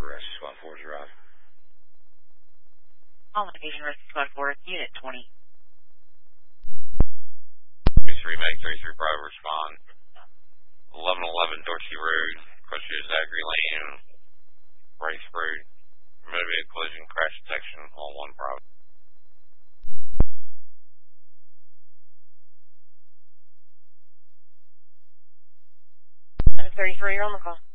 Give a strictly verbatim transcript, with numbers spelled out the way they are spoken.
Rescue Squad four is arrived. All Division Rescue Squad four, Unit twenty. three Meg thirty-three Bravo, respond. eleven eleven Dorsey Road, close to Zachary Lane, Rice Road, motivated collision, crash detection on one Bravo. thirty-three, you're on the call.